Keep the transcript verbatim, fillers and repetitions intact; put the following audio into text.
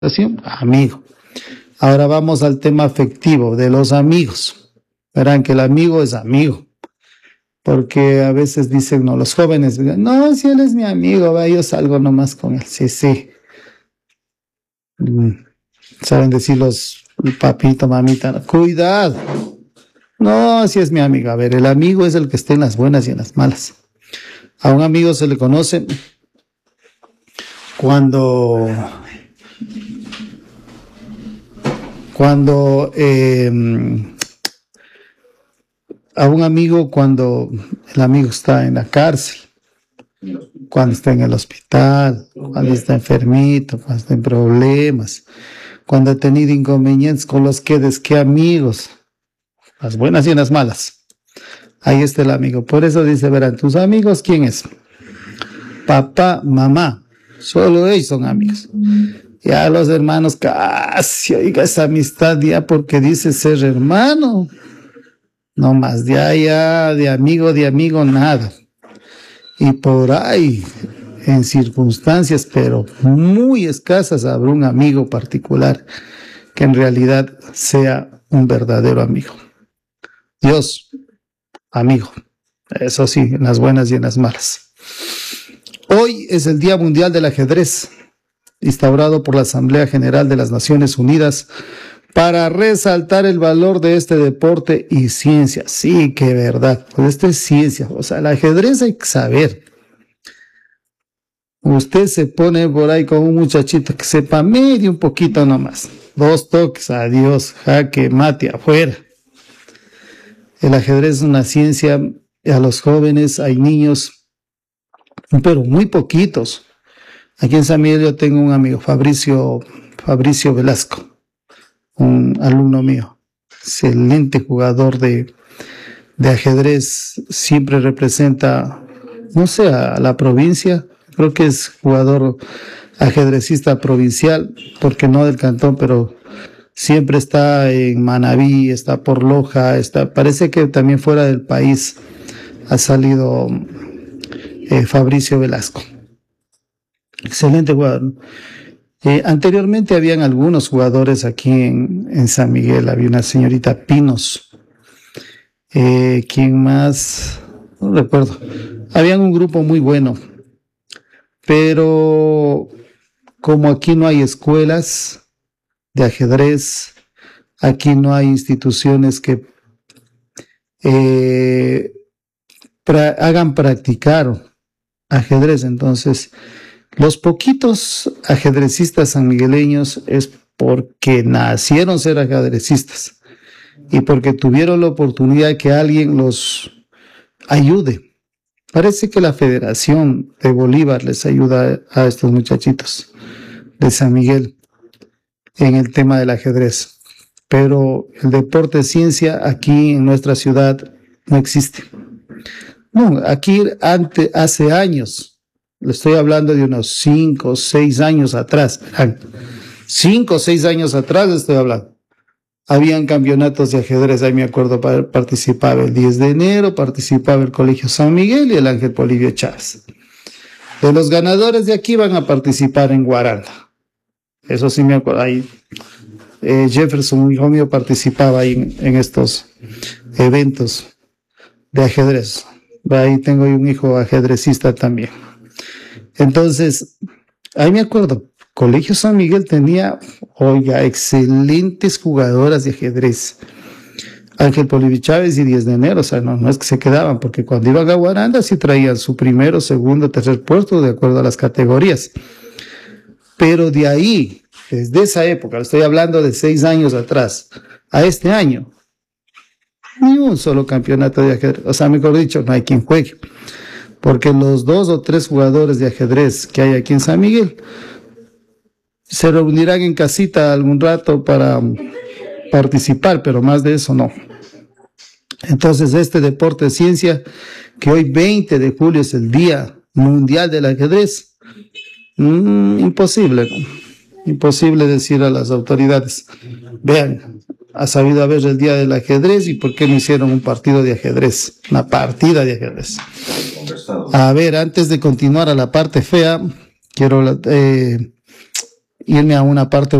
amigo. Ahora vamos al tema afectivo de los amigos. Verán que el amigo es amigo, porque a veces dicen, no, los jóvenes, no, si él es mi amigo, va, yo salgo nomás con él. Sí, sí. Saben decir los papito, mamita, no, cuidado. No, si es mi amigo. A ver, el amigo es el que está en las buenas y en las malas. A un amigo se le conoce cuando cuando eh, a un amigo cuando el amigo está en la cárcel, cuando está en el hospital, cuando está enfermito, cuando está en problemas, cuando ha tenido inconvenientes con los que des que amigos, las buenas y en las malas. Ahí está el amigo. Por eso dice, verán, tus amigos, ¿quién es? Papá, mamá, solo ellos son amigos. Ya los hermanos casi, oiga, esa amistad ya porque dice ser hermano. No más, de allá, de amigo, de amigo, nada. Y por ahí, en circunstancias, pero muy escasas, habrá un amigo particular que en realidad sea un verdadero amigo. Dios, amigo. Eso sí, en las buenas y en las malas. Hoy es el Día Mundial del Ajedrez, instaurado por la Asamblea General de las Naciones Unidas para resaltar el valor de este deporte y ciencia. Sí, que verdad, pues esto es ciencia. O sea, el ajedrez hay que saber. Usted se pone por ahí con un muchachito que sepa medio un poquito nomás. Dos toques, adiós, jaque, mate, afuera. El ajedrez es una ciencia. A los jóvenes hay niños, pero muy poquitos. Aquí en San Miguel yo tengo un amigo, Fabricio, Fabricio Velasco, un alumno mío, excelente jugador de, de ajedrez, siempre representa, no sé, a la provincia, creo que es jugador ajedrecista provincial, porque no del cantón, pero siempre está en Manabí, está por Loja, está, parece que también fuera del país ha salido eh, Fabricio Velasco. Excelente jugador. Eh, anteriormente habían algunos jugadores aquí en, en San Miguel, había una señorita Pinos, eh, ¿quién más? No recuerdo. Habían un grupo muy bueno, pero como aquí no hay escuelas de ajedrez, aquí no hay instituciones que eh, pra, hagan practicar ajedrez, entonces los poquitos ajedrecistas sanmigueleños es porque nacieron ser ajedrecistas y porque tuvieron la oportunidad de que alguien los ayude. Parece que la Federación de Bolívar les ayuda a estos muchachitos de San Miguel en el tema del ajedrez, pero el deporte ciencia aquí en nuestra ciudad no existe. No, aquí ante, hace años, le estoy hablando de unos cinco o seis años atrás, cinco o seis años atrás estoy hablando, habían campeonatos de ajedrez, ahí me acuerdo, participaba el diez de enero, participaba el Colegio San Miguel y el Ángel Polibio Chávez. De los ganadores de aquí van a participar en Guaranda, eso sí me acuerdo, ahí eh, Jefferson, un hijo mío, participaba ahí en, en estos eventos de ajedrez. Ahí tengo un hijo ajedrecista también. Entonces, ahí me acuerdo, Colegio San Miguel tenía, oiga, excelentes jugadoras de ajedrez. Ángel Polibio Chávez y diez de enero, o sea, no, no es que se quedaban, porque cuando iban a Guaranda sí traían su primero, segundo, tercer puesto, de acuerdo a las categorías. Pero de ahí, desde esa época, estoy hablando de seis años atrás, a este año, ni un solo campeonato de ajedrez, o sea, mejor dicho, no hay quien juegue, porque los dos o tres jugadores de ajedrez que hay aquí en San Miguel se reunirán en casita algún rato para participar, pero más de eso no. Entonces este deporte de ciencia, que hoy veinte de julio es el Día Mundial del Ajedrez, mmm, imposible, ¿no? Imposible decir a las autoridades, vean, ha sabido haber el Día del Ajedrez y por qué no hicieron un partido de ajedrez, una partida de ajedrez. A ver, antes de continuar a la parte fea, quiero eh, irme a una parte